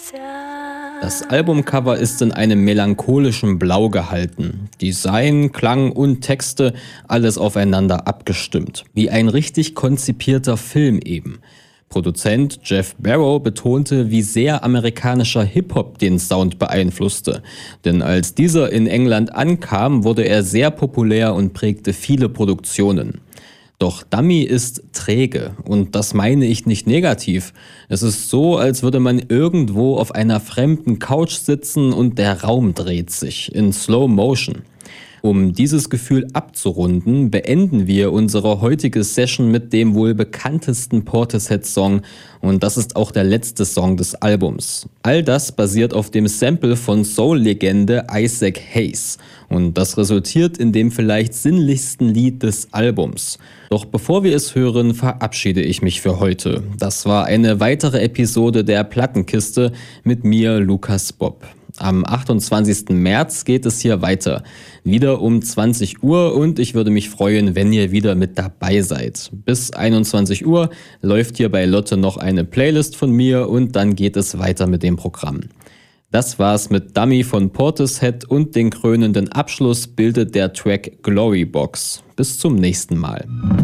Das Albumcover ist in einem melancholischen Blau gehalten. Design, Klang und Texte, alles aufeinander abgestimmt. Wie ein richtig konzipierter Film eben. Produzent Jeff Barrow betonte, wie sehr amerikanischer Hip-Hop den Sound beeinflusste. Denn als dieser in England ankam, wurde er sehr populär und prägte viele Produktionen. Doch Dummy ist träge und das meine ich nicht negativ. Es ist so, als würde man irgendwo auf einer fremden Couch sitzen und der Raum dreht sich in Slow Motion. Um dieses Gefühl abzurunden, beenden wir unsere heutige Session mit dem wohl bekanntesten Portishead-Song und das ist auch der letzte Song des Albums. All das basiert auf dem Sample von Soul-Legende Isaac Hayes und das resultiert in dem vielleicht sinnlichsten Lied des Albums. Doch bevor wir es hören, verabschiede ich mich für heute. Das war eine weitere Episode der Plattenkiste mit mir, Lukas Bob. Am 28. März geht es hier weiter. Wieder um 20 Uhr und ich würde mich freuen, wenn ihr wieder mit dabei seid. Bis 21 Uhr läuft hier bei Lotte noch eine Playlist von mir und dann geht es weiter mit dem Programm. Das war's mit Dummy von Portishead und den krönenden Abschluss bildet der Track Glory Box. Bis zum nächsten Mal.